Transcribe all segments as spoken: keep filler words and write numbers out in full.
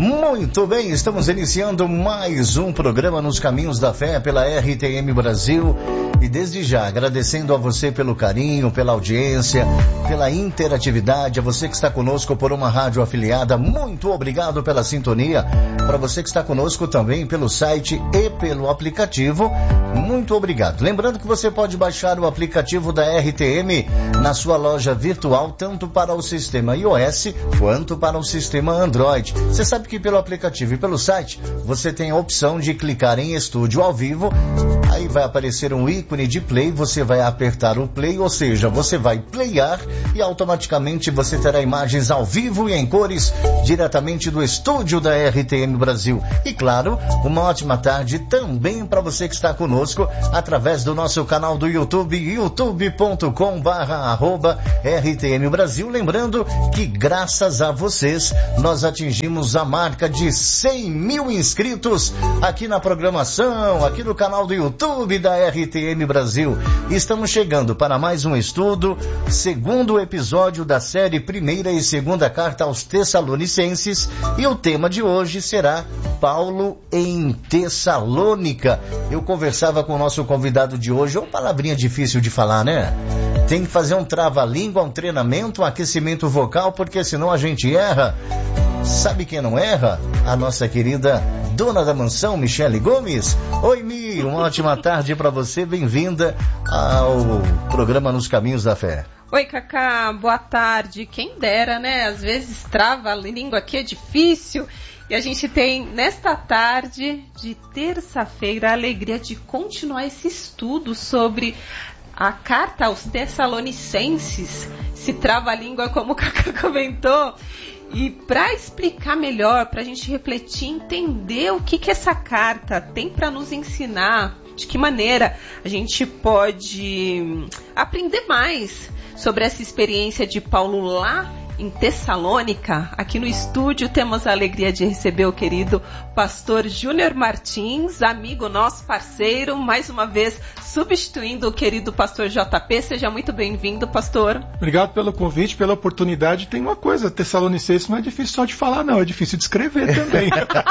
Muito bem, estamos iniciando mais um programa Nos Caminhos da Fé pela R T M Brasil e desde já agradecendo a você pelo carinho, pela audiência, pela interatividade, a você que está conosco por uma rádio afiliada, muito obrigado pela sintonia, para você que está conosco também pelo site e pelo aplicativo, muito obrigado. Lembrando que você pode baixar o aplicativo da R T M na sua loja virtual, tanto para o sistema iOS quanto para o sistema Android. Você sabe que pelo aplicativo e pelo site você tem a opção de clicar em estúdio ao vivo, aí vai aparecer um ícone de play, você vai apertar o play, ou seja, você vai playar e automaticamente você terá imagens ao vivo e em cores diretamente do estúdio da R T M Brasil. E claro, uma ótima tarde também para você que está conosco através do nosso canal do YouTube, youtube ponto com barra arroba R T M Brasil. Lembrando que graças a vocês nós atingimos a marca de cem mil inscritos aqui na programação, aqui no canal do YouTube da R T M Brasil. Estamos chegando para mais um estudo, segundo episódio da série Primeira e Segunda Carta aos Tessalonicenses, e o tema de hoje será Paulo em Tessalônica. Eu conversava com o nosso convidado de hoje, é uma palavrinha difícil de falar, né? Tem que fazer um trava-língua, um treinamento, um aquecimento vocal, porque senão a gente erra. Sabe quem não erra? A nossa querida dona da mansão, Michele Gomes. Oi, Mi, uma ótima tarde para você, bem-vinda ao programa Nos Caminhos da Fé. Oi, Cacá, boa tarde. Quem dera, né? Às vezes trava a língua aqui, é difícil. E a gente tem, nesta tarde de terça-feira, a alegria de continuar esse estudo sobre a carta aos Tessalonicenses. Se trava a língua, como o Cacá comentou. E para explicar melhor, para a gente refletir, entender o que, que essa carta tem para nos ensinar, de que maneira a gente pode aprender mais sobre essa experiência de Paulo lá em Tessalônica. Aqui no estúdio temos a alegria de receber o querido pastor Júnior Martins, amigo nosso, parceiro, mais uma vez substituindo o querido pastor J P. Seja muito bem-vindo, pastor. Obrigado pelo convite, pela oportunidade. Tem uma coisa, Tessalonicense não é difícil só de falar, não, é difícil de escrever também.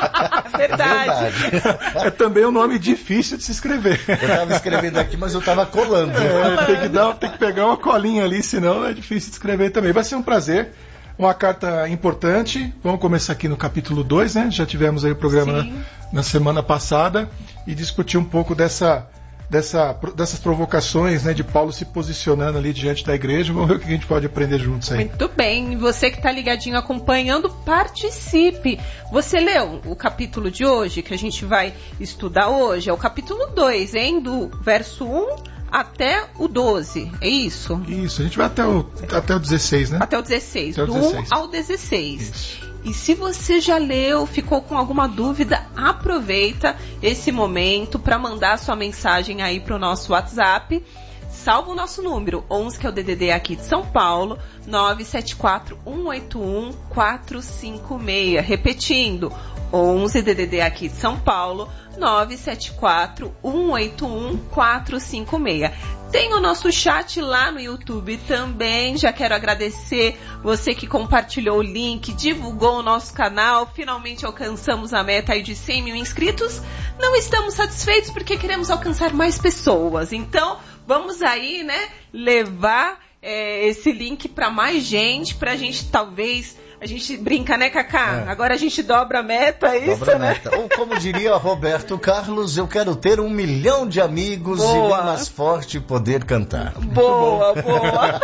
Verdade. É também um nome difícil de se escrever. Eu estava escrevendo aqui, mas eu estava colando. É, tem que dar, tem que pegar uma colinha ali, senão é difícil de escrever também. Vai ser um prazer. Uma carta importante, vamos começar aqui no capítulo dois, né? Já tivemos aí o programa na, na semana passada e discutir um pouco dessa, dessa, dessas provocações, né, de Paulo se posicionando ali diante da igreja. Vamos ver o que a gente pode aprender juntos aí. Muito bem, você que está ligadinho acompanhando, participe. Você leu o capítulo de hoje, que a gente vai estudar hoje? É o capítulo dois, hein? Do verso um até o doze, é isso? Isso, a gente vai até o, até o dezesseis, né? Até o dezesseis, até o do dezesseis. um ao dezesseis. Isso. E se você já leu, ficou com alguma dúvida, aproveita esse momento para mandar sua mensagem aí para o nosso WhatsApp. Salva o nosso número, onze, que é o D D D aqui de São Paulo, nove sete quatro, um oito um, quatro cinco seis. Repetindo, onze, D D D aqui de São Paulo, nove sete quatro, um oito um, quatro cinco seis. Tem o nosso chat lá no YouTube também. Já quero agradecer você que compartilhou o link, divulgou o nosso canal. Finalmente alcançamos a meta aí de cem mil inscritos. Não estamos satisfeitos porque queremos alcançar mais pessoas. Então, vamos aí, né, levar é, esse link para mais gente, pra gente talvez... A gente brinca, né, Cacá? É. Agora a gente dobra a meta, é isso, dobra né? Meta. Ou como diria Roberto Carlos, eu quero ter um milhão de amigos boa. E bem mais forte poder cantar. Boa, boa.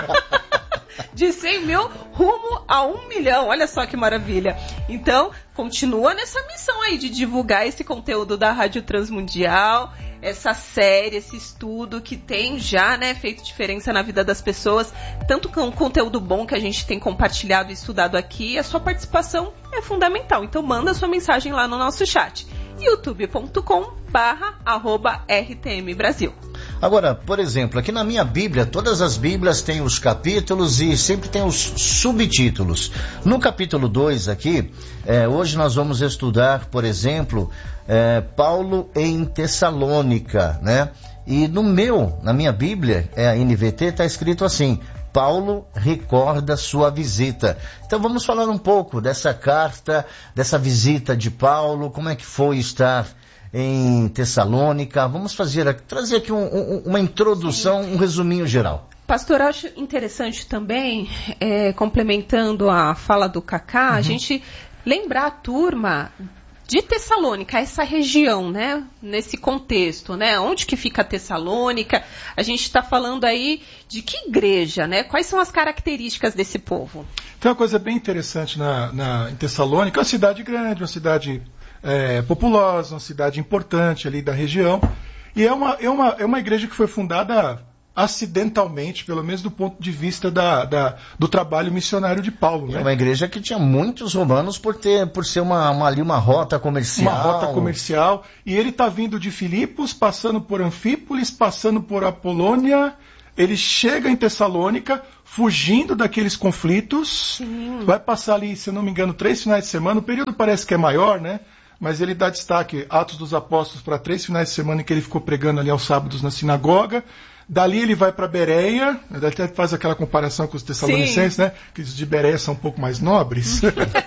De cem mil rumo a um milhão. Olha só que maravilha. Então, continua nessa missão aí de divulgar esse conteúdo da Rádio Transmundial, essa série, esse estudo que tem já, né, feito diferença na vida das pessoas, tanto com o conteúdo bom que a gente tem compartilhado e estudado aqui, a sua participação é fundamental. Então manda sua mensagem lá no nosso chat, youtube ponto com barra arroba R T M Brasil. Agora, por exemplo, aqui na minha Bíblia, todas as Bíblias têm os capítulos e sempre tem os subtítulos. No capítulo dois aqui, é, hoje nós vamos estudar, por exemplo, é, Paulo em Tessalônica, né? E no meu, na minha Bíblia, é a N V T, está escrito assim, Paulo recorda sua visita. Então vamos falar um pouco dessa carta, dessa visita de Paulo, como é que foi estar em Tessalônica. Vamos fazer, trazer aqui um, um, uma introdução, Sim. um resuminho geral. Pastor, acho interessante também, é, complementando a fala do Cacá, uhum. a gente lembrar a turma de Tessalônica, essa região, né? Nesse contexto, né? Onde que fica Tessalônica? A gente está falando aí de que igreja, né? Quais são as características desse povo? Tem uma coisa bem interessante na, na, em Tessalônica, uma cidade grande, uma cidade é, populosa, uma cidade importante ali da região. E é uma, é uma, é uma igreja que foi fundada acidentalmente, pelo menos do ponto de vista da, da, do trabalho missionário de Paulo. Né? É uma igreja que tinha muitos romanos por, ter, por ser uma, uma, ali uma rota comercial. Uma rota comercial. E ele está vindo de Filipos, passando por Anfípolis, passando por Apolônia. Ele chega em Tessalônica, fugindo daqueles conflitos. Sim. Vai passar ali, se eu não me engano, três finais de semana. O período parece que é maior, né? Mas ele dá destaque, Atos dos Apóstolos, para três finais de semana em que ele ficou pregando ali aos sábados na sinagoga. Dali ele vai para Bereia, até faz aquela comparação com os tessalonicenses, Sim. né? Que os de Bereia são um pouco mais nobres.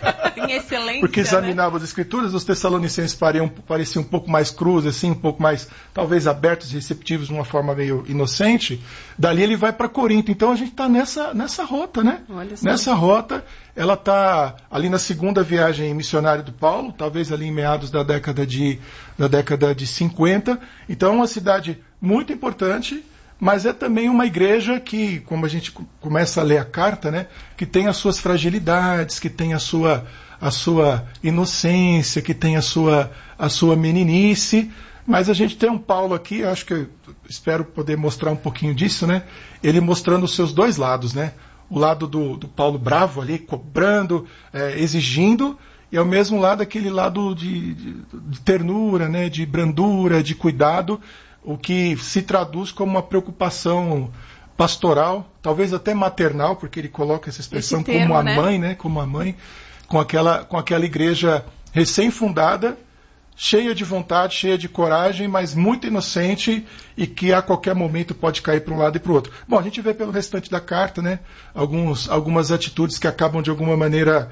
Em excelência, porque examinavam, né, as escrituras, os tessalonicenses pareciam, pareciam um pouco mais crus, assim, um pouco mais, talvez, abertos e receptivos de uma forma meio inocente. Dali ele vai para Corinto. Então a gente está nessa, nessa rota, né? Olha só. Nessa rota, ela está ali na segunda viagem missionária do Paulo, talvez ali em meados da década de, da década de cinquenta. Então é uma cidade muito importante, mas é também uma igreja que, como a gente começa a ler a carta, né, que tem as suas fragilidades, que tem a sua, a sua inocência, que tem a sua, a sua meninice. Mas a gente tem um Paulo aqui, acho que eu espero poder mostrar um pouquinho disso, né? Ele mostrando os seus dois lados, né? O lado do, do Paulo bravo ali, cobrando, é, exigindo, e ao mesmo lado aquele lado de, de, de ternura, né? De brandura, de cuidado, o que se traduz como uma preocupação pastoral, talvez até maternal, porque ele coloca essa expressão termo, como a né? mãe, né? Como a mãe, com aquela, com aquela igreja recém-fundada, cheia de vontade, cheia de coragem, mas muito inocente e que a qualquer momento pode cair para um lado e para o outro. Bom, a gente vê pelo restante da carta, né, alguns, algumas atitudes que acabam de alguma maneira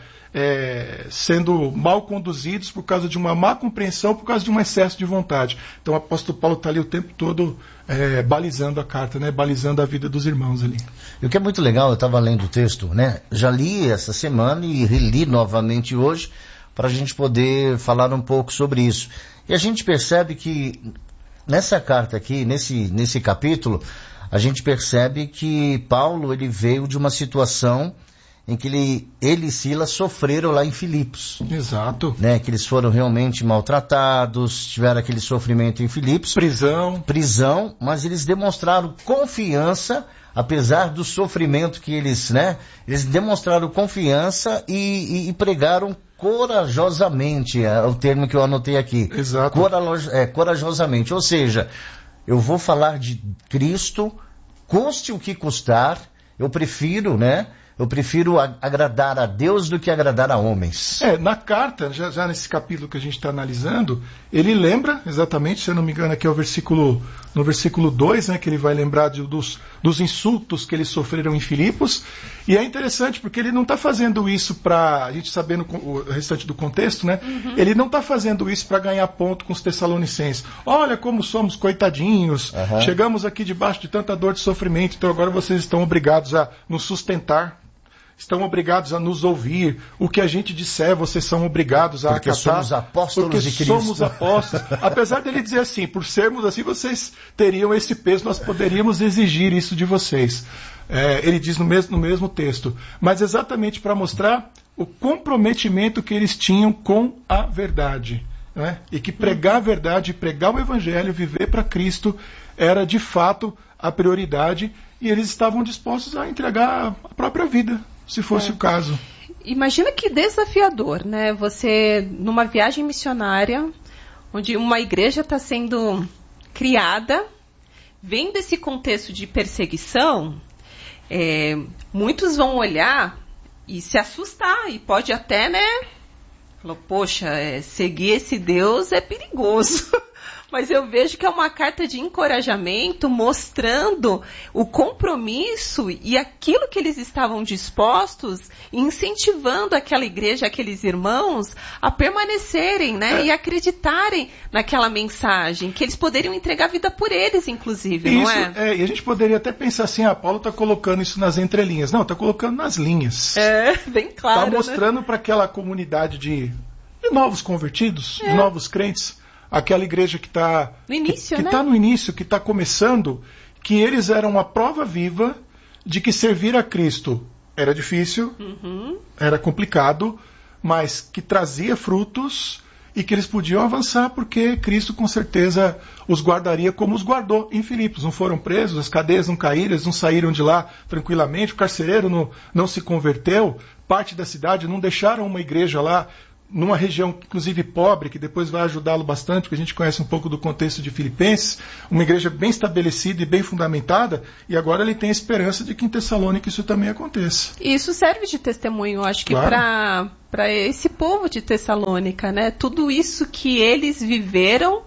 é, sendo mal conduzidos por causa de uma má compreensão, por causa de um excesso de vontade. Então o apóstolo Paulo está ali o tempo todo é, balizando a carta, né, balizando a vida dos irmãos ali. E o que é muito legal, eu estava lendo o texto, né, já li essa semana e reli novamente hoje, para a gente poder falar um pouco sobre isso. E a gente percebe que nessa carta aqui, nesse, nesse capítulo, a gente percebe que Paulo ele veio de uma situação em que ele, ele e Silas sofreram lá em Filipos. Exato. Né, que eles foram realmente maltratados, tiveram aquele sofrimento em Filipos. Prisão. Prisão, mas eles demonstraram confiança, apesar do sofrimento que eles, né, eles demonstraram confiança e, e, e pregaram corajosamente, é o termo que eu anotei aqui. Exato. Coraj, é, corajosamente, ou seja, eu vou falar de Cristo, custe o que custar, eu prefiro, né, eu prefiro a, agradar a Deus do que agradar a homens. É, na carta, já, já nesse capítulo que a gente está analisando, ele lembra, exatamente, se eu não me engano, aqui é o versículo, no versículo dois, né, que ele vai lembrar de, dos, dos insultos que eles sofreram em Filipos, e é interessante porque ele não está fazendo isso para, a gente sabendo o restante do contexto, né, uhum. ele não está fazendo isso para ganhar ponto com os tessalonicenses. Olha como somos coitadinhos, uhum. chegamos aqui debaixo de tanta dor e sofrimento, então agora vocês estão obrigados a nos sustentar, estão obrigados a nos ouvir. O que a gente disser, vocês são obrigados a porque acatar. Somos apóstolos porque de Cristo. somos apóstolos. Apesar dele dizer assim, por sermos assim, vocês teriam esse peso, nós poderíamos exigir isso de vocês. É, ele diz no mesmo, no mesmo texto. Mas exatamente para mostrar o comprometimento que eles tinham com a verdade. Né? E que pregar a verdade, pregar o evangelho, viver para Cristo, era de fato a prioridade. E eles estavam dispostos a entregar a própria vida, se fosse é. o caso. Imagina que desafiador, né? Você, numa viagem missionária, onde uma igreja está sendo criada, vendo esse contexto de perseguição, é, muitos vão olhar e se assustar, e pode até, né? Falar, poxa, é, seguir esse Deus é perigoso. Mas eu vejo que é uma carta de encorajamento, mostrando o compromisso e aquilo que eles estavam dispostos, incentivando aquela igreja, aqueles irmãos, a permanecerem, né? É. E acreditarem naquela mensagem, que eles poderiam entregar a vida por eles, inclusive, isso, não é? é? E a gente poderia até pensar assim, ah, Paulo está colocando isso nas entrelinhas. Não, está colocando nas linhas. É, bem claro. Está mostrando, né, para aquela comunidade de, de novos convertidos, é. de novos crentes, aquela igreja que está no início, que, né? que tá no início, que está começando, que eles eram uma prova viva de que servir a Cristo era difícil, uhum. era complicado, mas que trazia frutos e que eles podiam avançar porque Cristo com certeza os guardaria como os guardou em Filipos. Não foram presos, as cadeias não caíram, eles não saíram de lá tranquilamente, o carcereiro não, não se converteu, parte da cidade não deixaram uma igreja lá, numa região, inclusive, pobre, que depois vai ajudá-lo bastante, porque a gente conhece um pouco do contexto de Filipenses, uma igreja bem estabelecida e bem fundamentada, e agora ele tem a esperança de que em Tessalônica isso também aconteça. Isso serve de testemunho, acho que claro. para para esse povo de Tessalônica, né? Tudo isso que eles viveram,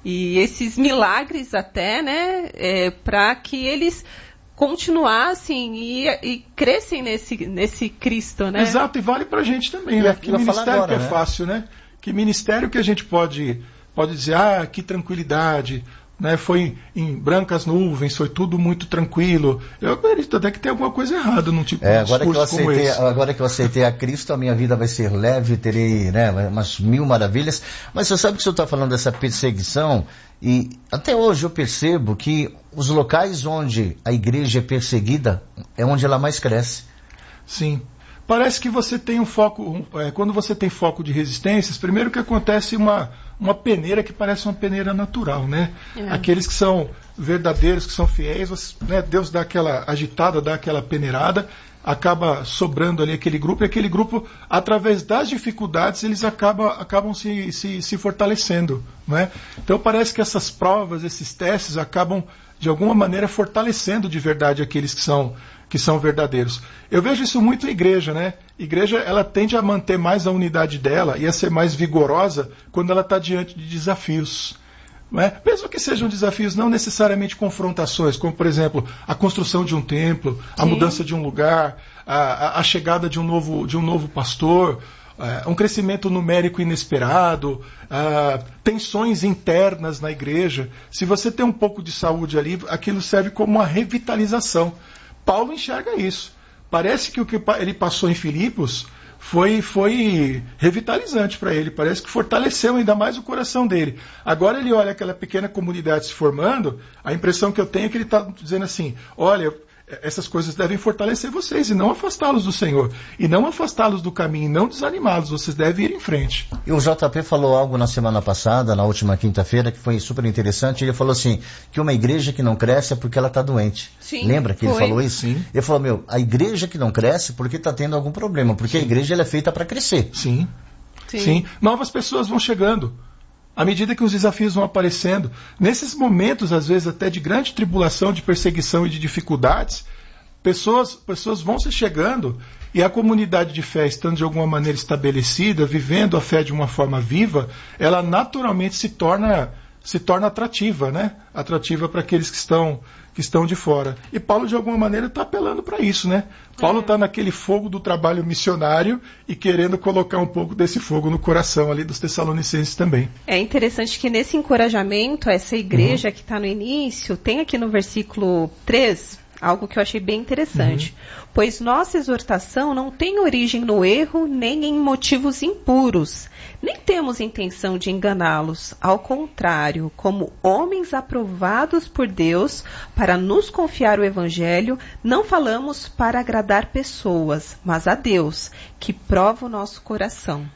e esses milagres até, né? É, para que eles continuassem e, e crescem nesse, nesse Cristo, né? Exato, e vale pra gente também, né? Que ministério agora, que é, né, fácil, né? Que ministério que a gente pode, pode dizer, ah, que tranquilidade, né? Foi em brancas nuvens, foi tudo muito tranquilo. Eu acredito até que tem alguma coisa errada num tipo é, de agora discurso que eu aceitei, como esse. Agora que eu aceitei a Cristo, a minha vida vai ser leve, terei, né, umas mil maravilhas. Mas você sabe que o senhor está falando dessa perseguição, e até hoje eu percebo que os locais onde a igreja é perseguida é onde ela mais cresce. Sim. Parece que você tem um foco, um, é, quando você tem foco de resistências, primeiro que acontece uma, uma peneira que parece uma peneira natural, né? É. Aqueles que são verdadeiros, que são fiéis, você, né, Deus dá aquela agitada, dá aquela peneirada, acaba sobrando ali aquele grupo, e aquele grupo, através das dificuldades, eles acabam, acabam se, se, se fortalecendo, né? Então parece que essas provas, esses testes, acabam, de alguma maneira, fortalecendo de verdade aqueles que são, que são verdadeiros. Eu vejo isso muito na igreja, né? Igreja, ela tende a manter mais a unidade dela e a ser mais vigorosa quando ela está diante de desafios. Não é? Mesmo que sejam desafios não necessariamente confrontações, como, por exemplo, a construção de um templo, a Sim. mudança de um lugar, a, a, a chegada de um novo, de um novo pastor, uh, um crescimento numérico inesperado, uh, tensões internas na igreja. Se você tem um pouco de saúde ali, aquilo serve como uma revitalização. Paulo enxerga isso. Parece que o que ele passou em Filipos foi, foi revitalizante para ele. Parece que fortaleceu ainda mais o coração dele. Agora ele olha aquela pequena comunidade se formando, a impressão que eu tenho é que ele está dizendo assim, olha, essas coisas devem fortalecer vocês e não afastá-los do Senhor. E não afastá-los do caminho, e não desanimá-los. Vocês devem ir em frente. E o J P falou algo na semana passada, na última quinta-feira, que foi super interessante. Ele falou assim, que uma igreja que não cresce é porque ela está doente. Sim, lembra que foi. ele falou isso? Sim. Ele falou, meu, a igreja que não cresce porque está tendo algum problema. Porque Sim. a igreja ela é feita para crescer. Sim. Sim. Sim. Novas pessoas vão chegando. À medida que os desafios vão aparecendo. Nesses momentos, às vezes, até de grande tribulação, de perseguição e de dificuldades, Pessoas, pessoas vão se chegando e a comunidade de fé, estando de alguma maneira estabelecida, vivendo a fé de uma forma viva, ela naturalmente se torna, se torna atrativa, né? Atrativa para aqueles que estão, que estão de fora. E Paulo, de alguma maneira, está apelando para isso, né? Paulo está é. naquele fogo do trabalho missionário e querendo colocar um pouco desse fogo no coração ali dos tessalonicenses também. É interessante que nesse encorajamento, essa igreja uhum. que está no início, tem aqui no versículo três... algo que eu achei bem interessante. Uhum. Pois nossa exortação não tem origem no erro, nem em motivos impuros. Nem temos intenção de enganá-los. Ao contrário, como homens aprovados por Deus para nos confiar o Evangelho, não falamos para agradar pessoas, mas a Deus, que prova o nosso coração.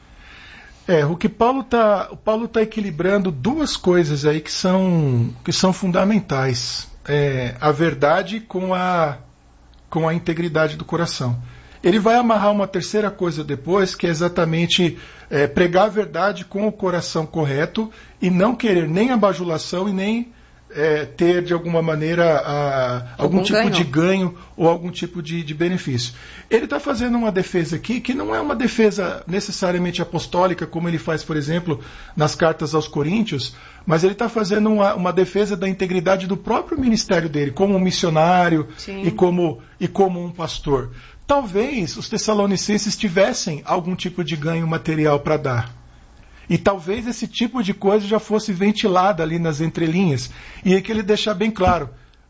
É, o que Paulo está Paulo tá equilibrando duas coisas aí que são, que são fundamentais. É, a verdade com a, com a integridade do coração. Ele vai amarrar uma terceira coisa depois, que é exatamente é, pregar a verdade com o coração correto e não querer nem a bajulação e nem é, ter de alguma maneira a, algum, algum tipo ganho. de ganho ou algum tipo de, de benefício. Ele está fazendo uma defesa aqui que não é uma defesa necessariamente apostólica, como ele faz, por exemplo, nas cartas aos Coríntios, mas ele está fazendo uma, uma defesa da integridade do próprio ministério dele, como um missionário e como, e como um pastor. Talvez os tessalonicenses tivessem algum tipo de ganho material para dar. E talvez esse tipo de coisa já fosse ventilada ali nas entrelinhas. E aí que ele deixar bem claro,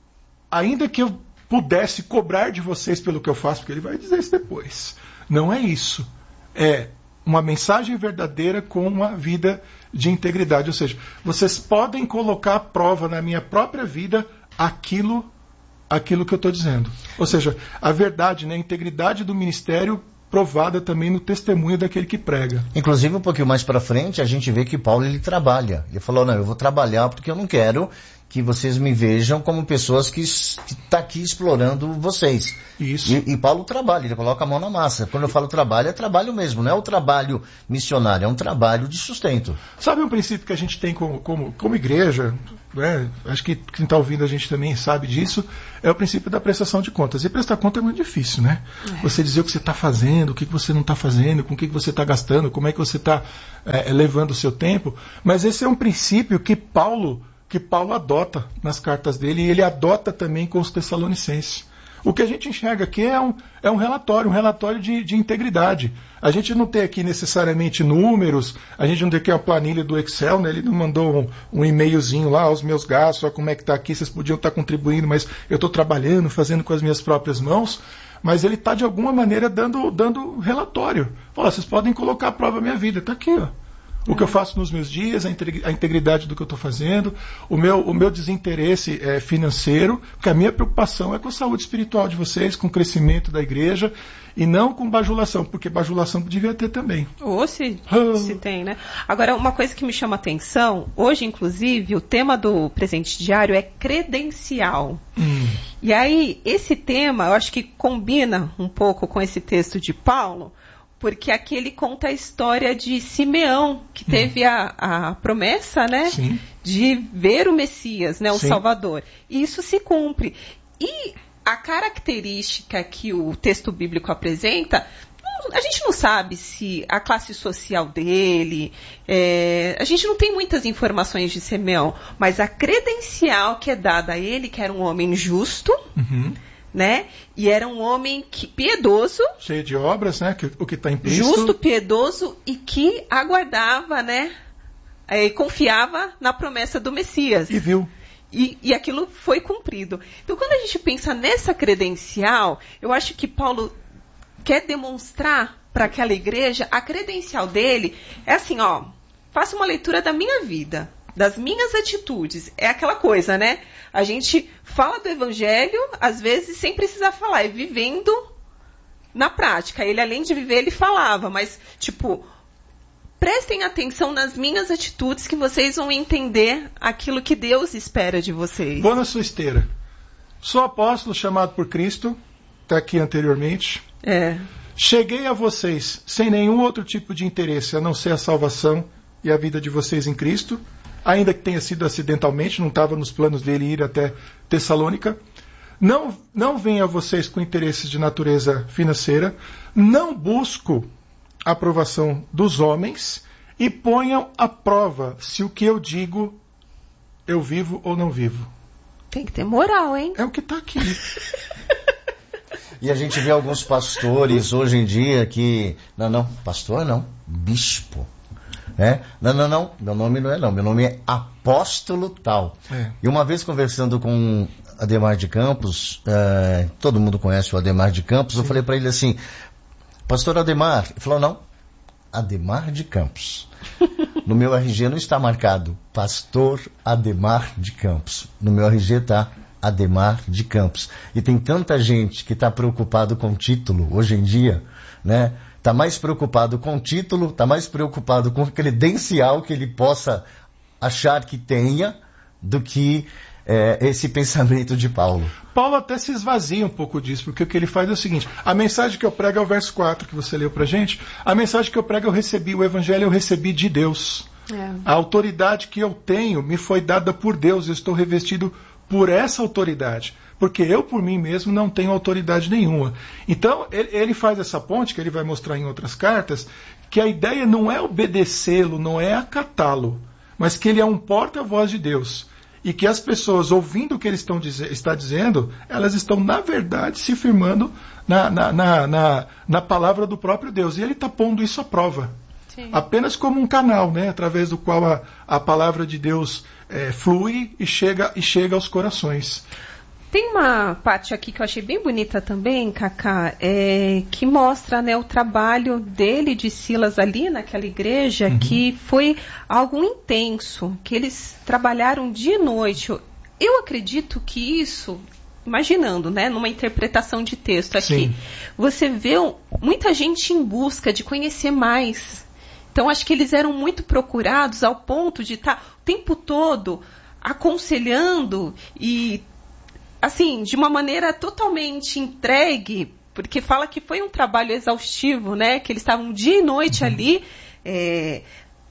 ainda que eu pudesse cobrar de vocês pelo que eu faço, porque ele vai dizer isso depois. Não é isso. É uma mensagem verdadeira com uma vida de integridade. Ou seja, vocês podem colocar à prova na minha própria vida aquilo, aquilo que eu estou dizendo. Ou seja, a verdade, né, a integridade do ministério provada também no testemunho daquele que prega. Inclusive, um pouquinho mais para frente, a gente vê que Paulo ele trabalha. Ele falou, não, eu vou trabalhar porque eu não quero que vocês me vejam como pessoas que estão tá aqui explorando vocês. Isso. E, e Paulo trabalha, ele coloca a mão na massa. Quando eu falo trabalho, é trabalho mesmo, não é o trabalho missionário, é um trabalho de sustento. Sabe um princípio que a gente tem como, como, como igreja, né? Acho que quem está ouvindo a gente também sabe disso, é o princípio da prestação de contas. E prestar conta é muito difícil, né? É. Você dizer o que você está fazendo, o que você não está fazendo, com o que você está gastando, como é que você está é, levando o seu tempo. Mas esse é um princípio que Paulo... que Paulo adota nas cartas dele, e ele adota também com os Tessalonicenses. O que a gente enxerga aqui é um, é um relatório, um relatório de, de integridade. A gente não tem aqui necessariamente números, a gente não tem aqui uma planilha do Excel, né? Ele não mandou um, um e-mailzinho lá, os meus gastos, ó, como é que está aqui, vocês podiam estar contribuindo, mas eu estou trabalhando, fazendo com as minhas próprias mãos. Mas ele está, de alguma maneira, dando, dando relatório. Ó, vocês podem colocar à prova a minha vida, está aqui, ó. O que eu faço nos meus dias, a integridade do que eu estou fazendo, o meu, o meu desinteresse é, financeiro, porque a minha preocupação é com a saúde espiritual de vocês, com o crescimento da igreja, e não com bajulação, porque bajulação devia ter também. Ou se, oh. se tem, né? Agora, uma coisa que me chama a atenção, hoje, inclusive, o tema do presente diário é credencial. Hum. E aí, esse tema, eu acho que combina um pouco com esse texto de Paulo, porque aqui ele conta a história de Simeão, que teve hum. a, a promessa, né, Sim. de ver o Messias, né, o Sim. Salvador. E isso se cumpre. E a característica que o texto bíblico apresenta, a gente não sabe se a classe social dele, é, a gente não tem muitas informações de Simeão, mas a credencial que é dada a ele, que era um homem justo, uhum. né? E era um homem que, piedoso, cheio de obras, né? Que, o que está implícito. Justo, piedoso e que aguardava, né? E confiava na promessa do Messias. E viu. E, e aquilo foi cumprido. Então, quando a gente pensa nessa credencial, eu acho que Paulo quer demonstrar para aquela igreja, a credencial dele é assim, ó, faça uma leitura da minha vida, das minhas atitudes. É aquela coisa, né? A gente fala do evangelho, às vezes, sem precisar falar, é vivendo na prática. Ele, além de viver, ele falava, mas, tipo, prestem atenção nas minhas atitudes que vocês vão entender aquilo que Deus espera de vocês. Vou na sua esteira. Sou apóstolo chamado por Cristo, está aqui anteriormente. É. Cheguei a vocês sem nenhum outro tipo de interesse, a não ser a salvação e a vida de vocês em Cristo. Ainda que tenha sido acidentalmente, não estava nos planos dele ir até Tessalônica. Não, não venho a vocês com interesses de natureza financeira. Não busco a aprovação dos homens e ponham à prova se o que eu digo eu vivo ou não vivo. Tem que ter moral, hein? É o que está aqui. E a gente vê alguns pastores hoje em dia que... Não, não, pastor não, bispo. É? Não, não, não, meu nome não é não, meu nome é apóstolo tal. É. E uma vez conversando com Ademar de Campos, uh, todo mundo conhece o Ademar de Campos, Sim. eu falei para ele assim, pastor Ademar, ele falou, não, Ademar de Campos. No meu R G não está marcado pastor Ademar de Campos, no meu R G está Ademar de Campos. E tem tanta gente que está preocupado com o título hoje em dia, né? Está mais preocupado com o título, está mais preocupado com o credencial que ele possa achar que tenha, do que é, esse pensamento de Paulo. Paulo até se esvazia um pouco disso, porque o que ele faz é o seguinte, a mensagem que eu prego é o verso quatro que você leu pra gente, a mensagem que eu prego eu recebi, o evangelho eu recebi de Deus. É. A autoridade que eu tenho me foi dada por Deus, eu estou revestido por essa autoridade, porque eu por mim mesmo não tenho autoridade nenhuma. Então ele, ele faz essa ponte, que ele vai mostrar em outras cartas, que a ideia não é obedecê-lo, não é acatá-lo, mas que ele é um porta-voz de Deus. E que as pessoas, ouvindo o que ele estão diz, está dizendo, elas estão, na verdade, se firmando na, na, na, na, na palavra do próprio Deus. E ele está pondo isso à prova. Sim. Apenas como um canal, né, através do qual a, a palavra de Deus é, flui e chega, e chega aos corações. Tem uma parte aqui que eu achei bem bonita também, Cacá, é, que mostra, né, o trabalho dele, de Silas ali naquela igreja, uhum. que foi algo intenso, que eles trabalharam dia e noite. Eu acredito que isso, imaginando, né, numa interpretação de texto aqui, Sim. você vê muita gente em busca de conhecer mais. Então, acho que eles eram muito procurados ao ponto de estar o tempo todo aconselhando e assim, de uma maneira totalmente entregue, porque fala que foi um trabalho exaustivo, né? Que eles estavam dia e noite ali, é,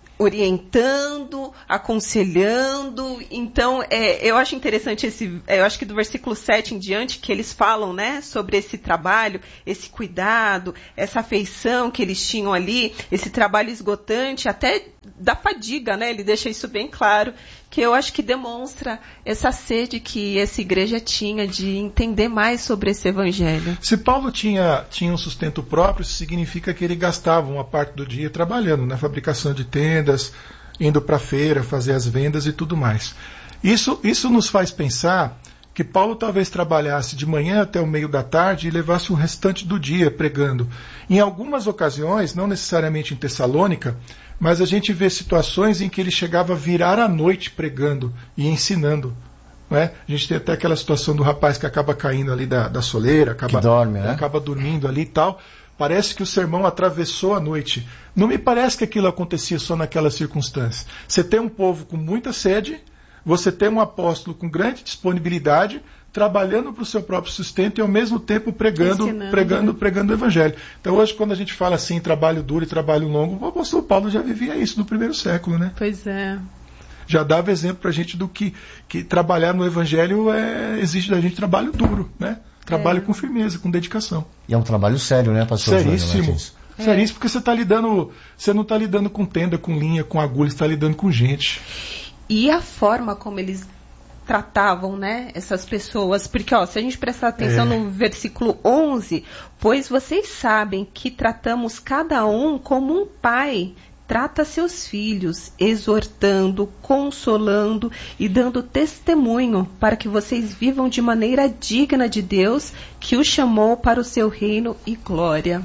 orientando, aconselhando. Então, é, eu acho interessante esse, eu acho que do versículo sete em diante, que eles falam, né, sobre esse trabalho, esse cuidado, essa afeição que eles tinham ali, esse trabalho esgotante, até da fadiga, né? Ele deixa isso bem claro, que eu acho que demonstra essa sede que essa igreja tinha de entender mais sobre esse evangelho. Se Paulo tinha, tinha um sustento próprio, isso significa que ele gastava uma parte do dia trabalhando na fabricação de tendas, indo para a feira, fazer as vendas e tudo mais. Isso, isso nos faz pensar que Paulo talvez trabalhasse de manhã até o meio da tarde e levasse o restante do dia pregando. Em algumas ocasiões, não necessariamente em Tessalônica, mas a gente vê situações em que ele chegava a virar à noite pregando e ensinando. Não é? A gente tem até aquela situação do rapaz que acaba caindo ali da, da soleira, acaba, que dorme, né? acaba dormindo ali e tal. Parece que o sermão atravessou a noite. Não me parece que aquilo acontecia só naquela circunstância. Você tem um povo com muita sede, você tem um apóstolo com grande disponibilidade, trabalhando para o seu próprio sustento e ao mesmo tempo pregando, pregando, pregando o evangelho. Então hoje, quando a gente fala assim, trabalho duro e trabalho longo, o apóstolo Paulo já vivia isso no primeiro século, né? Pois é. Já dava exemplo para a gente do que, que trabalhar no evangelho é, exige da gente trabalho duro, né? Trabalho é. com firmeza, com dedicação. E é um trabalho sério, né, pastor? Seríssimo. É. Seríssimo, porque você está lidando, você não está lidando com tenda, com linha, com agulha, você está lidando com gente. E a forma como eles tratavam, né, essas pessoas, porque ó, se a gente prestar atenção é. no versículo onze, pois vocês sabem que tratamos cada um como um pai trata seus filhos, exortando, consolando e dando testemunho para que vocês vivam de maneira digna de Deus, que os chamou para o seu reino e glória.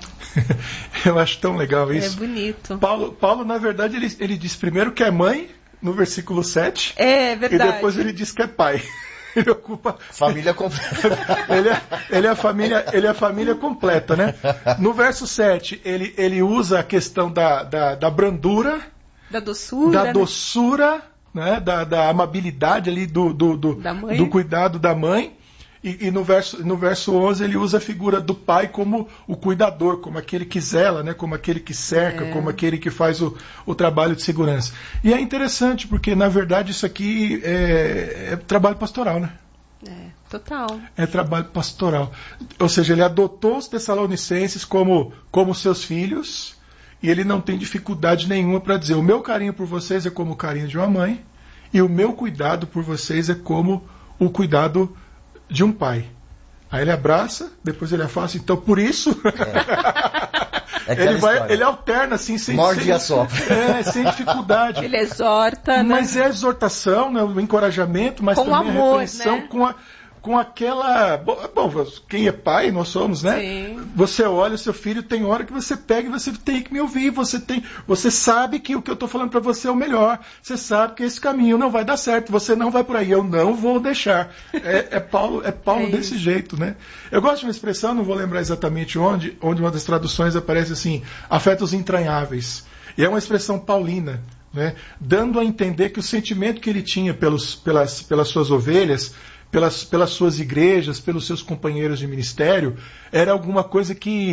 Eu acho tão legal isso. É bonito. Paulo, Paulo na verdade, ele, ele diz primeiro que é mãe, no versículo sete. É verdade. E depois ele diz que é pai. Ele ocupa... Família completa. ele, é, ele, é a família, ele é a família completa, né? No verso sete, ele, ele usa a questão da, da, da brandura. Da doçura. Da né? doçura, né? Da, da amabilidade ali, do, do, do, da mãe. do cuidado da mãe. E, e no, verso, no verso onze ele usa a figura do pai como o cuidador, como aquele que zela, né? Como aquele que cerca, é. como aquele que faz o, o trabalho de segurança. E é interessante, porque na verdade isso aqui é, é trabalho pastoral, né? É, total. É trabalho pastoral. Ou seja, ele adotou os tessalonicenses como, como seus filhos e ele não tem dificuldade nenhuma para dizer: o meu carinho por vocês é como o carinho de uma mãe e o meu cuidado por vocês é como o cuidado de um pai. Aí ele abraça, depois ele afasta. Então, por isso, é. É ele, vai, ele alterna assim, sem, Morde sem, e assopra. É, sem dificuldade. Ele exorta, mas né? é a exortação, né, o encorajamento, mas com também amor, a repreensão, né? com, a, com aquela... Bom, quem é pai, nós somos, né? Sim. Você olha o seu filho, tem hora que você pega e você tem que me ouvir. Você, tem, você sabe que o que eu estou falando para você é o melhor. Você sabe que esse caminho não vai dar certo. Você não vai por aí. Eu não vou deixar. É, é Paulo, é Paulo é desse jeito, né? Eu gosto de uma expressão, não vou lembrar exatamente onde, onde uma das traduções aparece assim: afetos entranháveis. E é uma expressão paulina, né? Dando a entender que o sentimento que ele tinha pelos, pelas, pelas suas ovelhas, Pelas, pelas suas igrejas, pelos seus companheiros de ministério, era alguma coisa que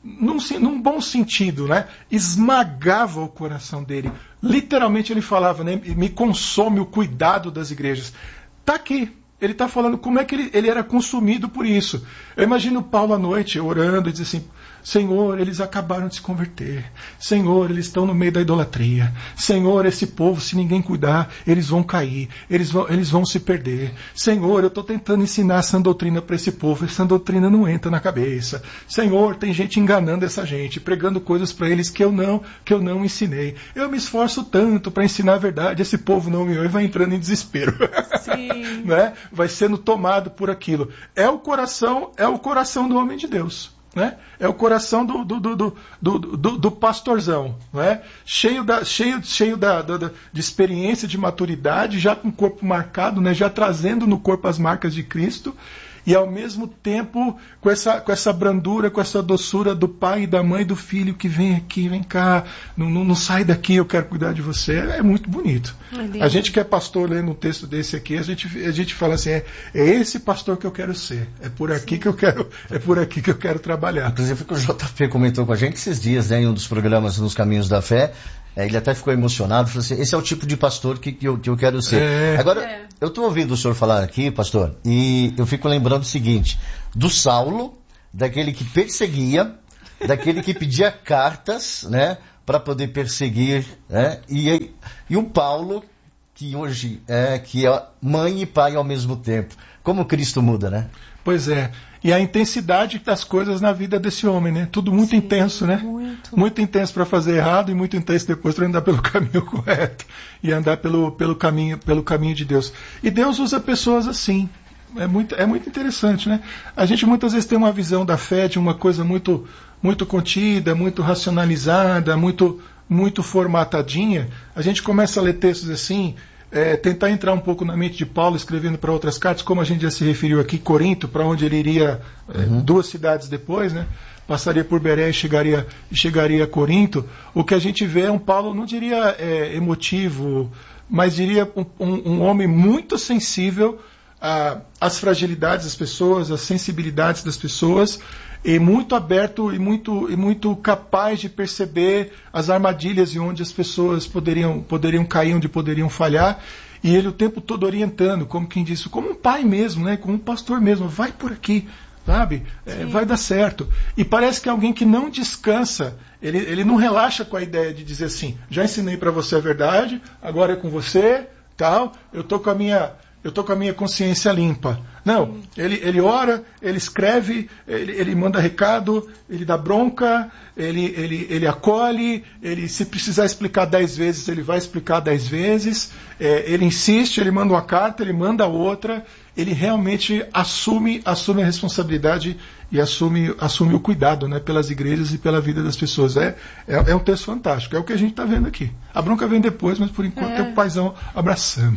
num, num bom sentido, né? Esmagava o coração dele. Literalmente ele falava, né? Me consome o cuidado das igrejas. Está aqui. Ele está falando como é que ele, ele era consumido por isso. Eu imagino Paulo à noite orando e diz assim: Senhor, eles acabaram de se converter. Senhor, eles estão no meio da idolatria. Senhor, esse povo, se ninguém cuidar, eles vão cair. Eles vão, eles vão se perder. Senhor, eu estou tentando ensinar essa doutrina para esse povo. Essa doutrina não entra na cabeça. Senhor, tem gente enganando essa gente, pregando coisas para eles que eu não, que eu não ensinei. Eu me esforço tanto para ensinar a verdade. Esse povo não me ouve, vai entrando em desespero. Sim. Né? Vai sendo tomado por aquilo. É o coração, é o coração do homem de Deus. Né? É o coração do, do, do, do, do, do, do pastorzão, né? cheio, da, cheio, cheio da, da, de experiência, de maturidade, já com o corpo marcado, né? Já trazendo no corpo as marcas de Cristo, e ao mesmo tempo com essa, com essa brandura, com essa doçura do pai e da mãe e do filho que vem aqui, vem cá, não, não, não sai daqui, eu quero cuidar de você. É muito bonito. É a gente que é pastor, lendo um texto desse aqui, a gente, a gente fala assim, é, é esse pastor que eu quero ser, é por aqui que eu quero, é por aqui que eu quero trabalhar. Inclusive o J P comentou com a gente esses dias, né, em um dos programas Nos Caminhos da Fé. É, ele até ficou emocionado, falou assim: esse é o tipo de pastor que, que, eu, que eu quero ser. É. Agora, é. eu estou ouvindo o senhor falar aqui, pastor, e eu fico lembrando o seguinte: do Saulo, daquele que perseguia, daquele que pedia cartas, né, para poder perseguir, né, e, e o Paulo, que hoje é, que é mãe e pai ao mesmo tempo. Como Cristo muda, né? Pois é. E a intensidade das coisas na vida desse homem, né? Tudo muito Sim, intenso, né? Muito, muito intenso para fazer errado e muito intenso depois para andar pelo caminho correto e andar pelo, pelo, caminho, pelo caminho de Deus. E Deus usa pessoas assim. É muito, é muito interessante, né? A gente muitas vezes tem uma visão da fé de uma coisa muito, muito contida, muito racionalizada, muito, muito formatadinha. A gente começa a ler textos assim... É, tentar entrar um pouco na mente de Paulo, escrevendo para outras cartas, como a gente já se referiu aqui, Corinto, para onde ele iria uhum. é, duas cidades depois, né? Passaria por Beré e chegaria, chegaria a Corinto. O que a gente vê é um Paulo, não diria é, emotivo, mas diria um, um, um homem muito sensível a, às fragilidades das pessoas, às sensibilidades das pessoas, e muito aberto e muito, e muito capaz de perceber as armadilhas e onde as pessoas poderiam, poderiam cair, onde poderiam falhar, e ele o tempo todo orientando, como quem disse, como um pai mesmo, né, como um pastor mesmo, vai por aqui, sabe, é, vai dar certo. E parece que é alguém que não descansa, ele, ele não relaxa com a ideia de dizer assim, já ensinei para você a verdade, agora é com você, tal, eu tô com a minha... eu estou com a minha consciência limpa. Não, ele, ele ora, ele escreve, ele, ele manda recado, ele dá bronca, ele, ele, ele acolhe, ele, se precisar explicar dez vezes, ele vai explicar dez vezes, é, ele insiste, ele manda uma carta, ele manda outra, ele realmente assume, assume a responsabilidade e assume, assume o cuidado, né, pelas igrejas e pela vida das pessoas. É, é, é um texto fantástico, é o que a gente está vendo aqui. A bronca vem depois, mas por enquanto é, é o paizão abraçando.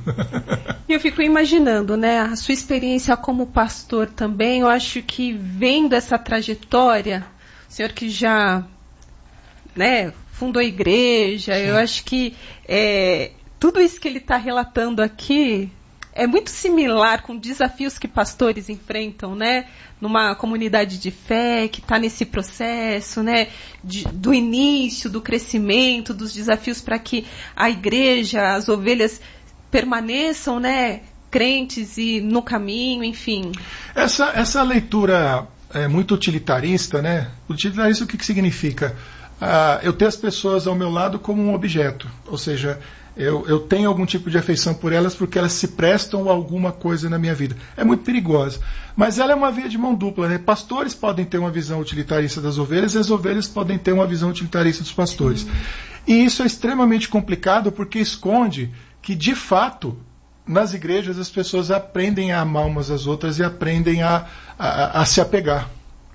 E eu fico imaginando, né, a sua experiência como pastor também. Eu acho que vendo essa trajetória, o senhor que já, né, fundou a igreja, Sim. eu acho que é, tudo isso que ele está relatando aqui é muito similar com desafios que pastores enfrentam, né? Numa comunidade de fé que está nesse processo, né? De, do início, do crescimento, dos desafios para que a igreja, as ovelhas permaneçam, né? Crentes e no caminho, enfim. Essa, essa leitura é muito utilitarista, né? Utilitarista o que, que significa? Ah, eu ter as pessoas ao meu lado como um objeto, ou seja, eu, eu tenho algum tipo de afeição por elas porque elas se prestam a alguma coisa na minha vida. É muito perigosa. Mas ela é uma via de mão dupla, né? Pastores podem ter uma visão utilitarista das ovelhas e as ovelhas podem ter uma visão utilitarista dos pastores. Sim. E isso é extremamente complicado porque esconde que, de fato, nas igrejas as pessoas aprendem a amar umas às outras e aprendem a, a, a se apegar.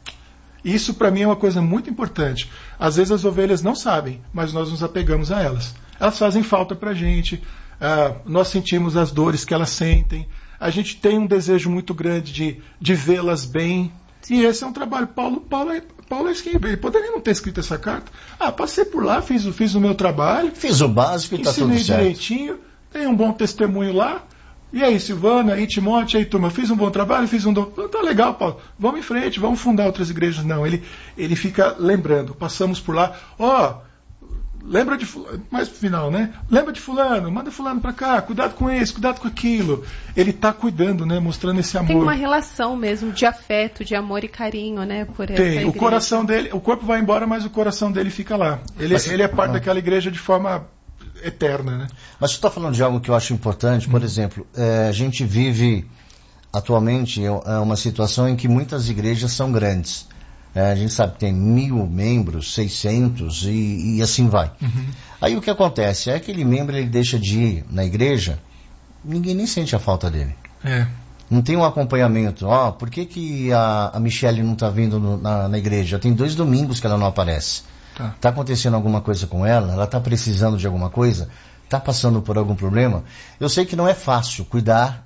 Isso para mim é uma coisa muito importante. Às vezes as ovelhas não sabem, mas nós nos apegamos a elas. Elas fazem falta para a gente, uh, nós sentimos as dores que elas sentem, a gente tem um desejo muito grande de, de vê-las bem. E esse é um trabalho. Paulo, Paulo, é, Paulo é escrito. Ele poderia não ter escrito essa carta. Ah, passei por lá, fiz, fiz o meu trabalho. Fiz o básico e está tudo certo. Ensinei direitinho, tem um bom testemunho lá. E aí, Silvana, aí, Timóteo, aí, turma, fiz um bom trabalho, fiz um... Do... Tá legal, Paulo, vamos em frente, vamos fundar outras igrejas. Não, ele, ele fica lembrando, passamos por lá, ó, oh, lembra de fulano, mais pro final, né? Lembra de fulano, manda fulano pra cá, cuidado com esse, cuidado com aquilo. Ele tá cuidando, né, mostrando esse amor. Tem uma relação mesmo de afeto, de amor e carinho, né, por essa Tem, igreja. o coração dele, o corpo vai embora, mas o coração dele fica lá. Ele, Mas, ele é parte ah. daquela igreja de forma... eterna, né? Mas você está falando de algo que eu acho importante, por hum. exemplo, é, a gente vive atualmente é uma situação em que muitas igrejas são grandes. É, a gente sabe que tem mil membros, seiscentos e, e assim vai. Uhum. Aí o que acontece? É aquele membro, ele deixa de ir na igreja, ninguém nem sente a falta dele. É. Não tem um acompanhamento. Ó, oh, por que, que a, a Michele não está vindo no, na, na igreja? Já tem dois domingos que ela não aparece. Está tá acontecendo alguma coisa com ela? Ela está precisando de alguma coisa? Está passando por algum problema? Eu sei que não é fácil cuidar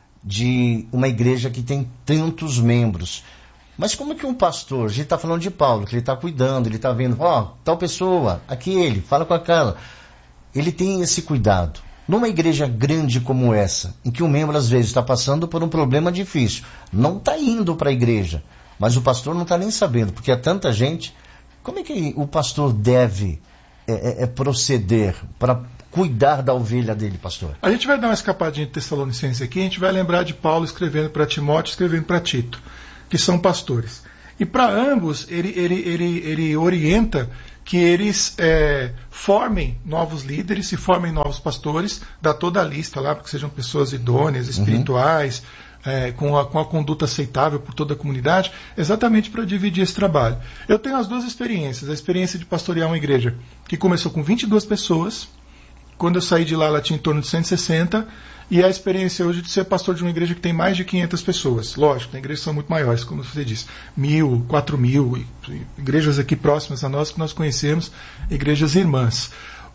de uma igreja que tem tantos membros. Mas como é que um pastor, a gente está falando de Paulo, que ele está cuidando, ele está vendo, ó, oh, tal pessoa, aquele, fala com aquela. Ele tem esse cuidado. Numa igreja grande como essa, em que um membro às vezes está passando por um problema difícil, não está indo para a igreja, mas o pastor não está nem sabendo, porque é tanta gente... Como é que o pastor deve é, é, proceder para cuidar da ovelha dele, pastor? A gente vai dar uma escapadinha de Tessalonicenses aqui, a gente vai lembrar de Paulo escrevendo para Timóteo, escrevendo para Tito, que são pastores. E para ambos, ele, ele, ele, ele orienta que eles é, formem novos líderes e formem novos pastores, dá toda a lista lá, para que sejam pessoas idôneas, espirituais, uhum. É, com, a, com a conduta aceitável por toda a comunidade, exatamente para dividir esse trabalho. Eu tenho as duas experiências. A experiência de pastorear uma igreja que começou com vinte e duas pessoas, quando eu saí de lá ela tinha em torno de cento e sessenta, e a experiência hoje de ser pastor de uma igreja que tem mais de quinhentas pessoas. Lógico, tem igrejas que são muito maiores, como você disse, mil, quatro mil, igrejas aqui próximas a nós que nós conhecemos, igrejas irmãs.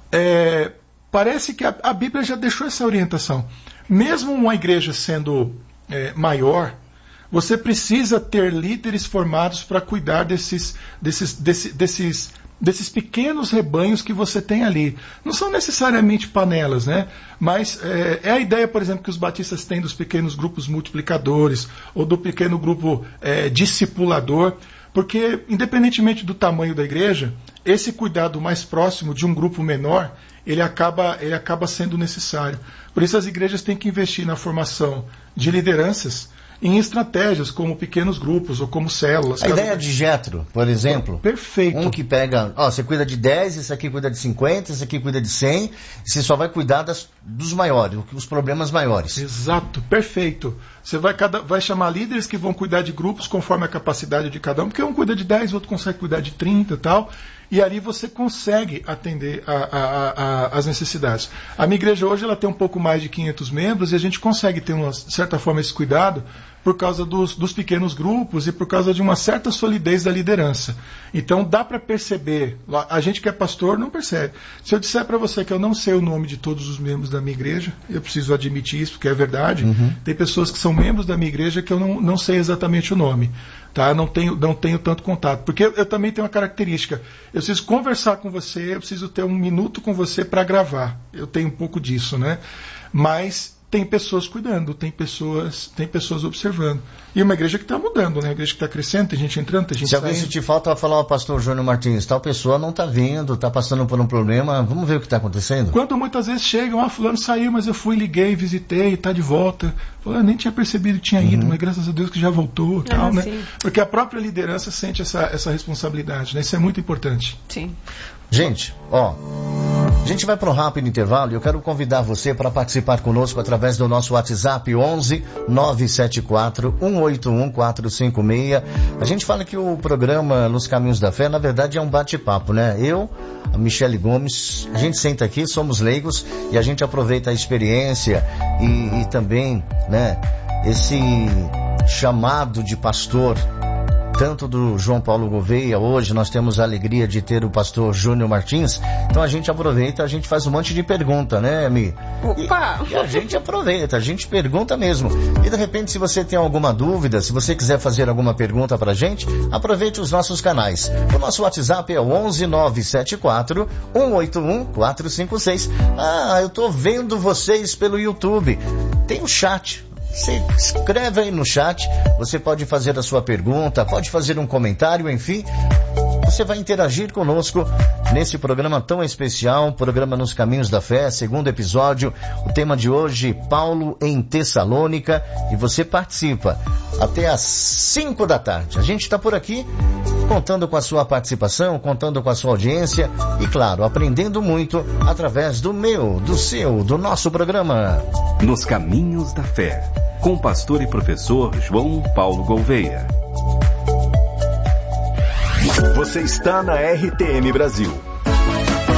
É, parece que a, a Bíblia já deixou essa orientação. Mesmo uma igreja sendo... É, maior, você precisa ter líderes formados para cuidar desses, desses, desse, desses, desses pequenos rebanhos que você tem ali. Não são necessariamente panelas, né? Mas é, é a ideia, por exemplo, que os batistas têm dos pequenos grupos multiplicadores ou do pequeno grupo é, discipulador, porque, independentemente do tamanho da igreja, esse cuidado mais próximo de um grupo menor, ele acaba, ele acaba sendo necessário. Por isso as igrejas têm que investir na formação de lideranças em estratégias como pequenos grupos ou como células. A ideia de Jetro, por exemplo. Perfeito. Um que pega, ó, você cuida de dez, esse aqui cuida de cinquenta, esse aqui cuida de cem, você só vai cuidar das, dos maiores, os problemas maiores. Exato, perfeito. Você vai, cada, vai chamar líderes que vão cuidar de grupos conforme a capacidade de cada um, porque um cuida de dez, o outro consegue cuidar de trinta e tal. E ali você consegue atender a, a, a, as necessidades. A minha igreja hoje ela tem um pouco mais de quinhentos membros e a gente consegue ter, uma certa forma, esse cuidado por causa dos, dos pequenos grupos e por causa de uma certa solidez da liderança. Então dá para perceber, a gente que é pastor não percebe. Se eu disser para você que eu não sei o nome de todos os membros da minha igreja, eu preciso admitir isso, porque é verdade, uhum. Tem pessoas que são membros da minha igreja que eu não, não sei exatamente o nome. Tá? Não tenho, não tenho tanto contato. Porque eu, eu também tenho uma característica. Eu preciso conversar com você, eu preciso ter um minuto com você para gravar. Eu tenho um pouco disso, né? Mas tem pessoas cuidando, tem pessoas, tem pessoas observando. E uma igreja que está mudando, né? Uma igreja que está crescendo, tem gente entrando, tem gente Se alguém saindo. sentir falta, vai falar ao pastor Júnior Martins, tal pessoa não está vindo, está passando por um problema, vamos ver o que está acontecendo? Quando muitas vezes chegam, ah, fulano saiu, mas eu fui, liguei, visitei, está de volta. Eu nem tinha percebido que tinha ido, uhum. Mas graças a Deus que já voltou, ah, tal, né? Sim. Porque a própria liderança sente essa, essa responsabilidade, né? Isso é muito importante. Sim. Gente, ó, a gente vai para um rápido intervalo e eu quero convidar você para participar conosco através do nosso WhatsApp onze nove sete quatro um oito um quatro cinco seis. A gente fala que o programa Nos Caminhos da Fé, na verdade, é um bate-papo, né? Eu, a Michele Gomes, a gente senta aqui, somos leigos e a gente aproveita a experiência e, e também, né, esse chamado de pastor tanto do João Paulo Gouveia. Hoje nós temos a alegria de ter o pastor Júnior Martins. Então a gente aproveita, a gente faz um monte de pergunta, né, Mi? Opa! E, e a gente aproveita, a gente pergunta mesmo. E de repente, se você tem alguma dúvida, se você quiser fazer alguma pergunta pra gente, aproveite os nossos canais. O nosso WhatsApp é o onze nove sete quatro um oito um quatro cinco seis. Ah, eu tô vendo vocês pelo YouTube. Tem o chat. Você escreve aí no chat, você pode fazer a sua pergunta, pode fazer um comentário, enfim, você vai interagir conosco nesse programa tão especial, programa Nos Caminhos da Fé, segundo episódio. O tema de hoje, Paulo em Tessalônica, e você participa até às cinco da tarde. A gente está por aqui contando com a sua participação, contando com a sua audiência e, claro, aprendendo muito através do meu, do seu, do nosso programa Nos Caminhos da Fé, com o pastor e professor João Paulo Gouveia. Você está na R T M Brasil,